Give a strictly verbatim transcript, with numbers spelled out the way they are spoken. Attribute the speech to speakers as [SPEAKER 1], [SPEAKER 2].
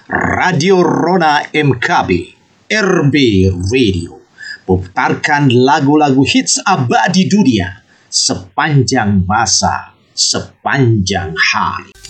[SPEAKER 1] Radio Rona M K B, R B Radio, memutarkan lagu-lagu hits abadi dunia sepanjang masa, sepanjang hari.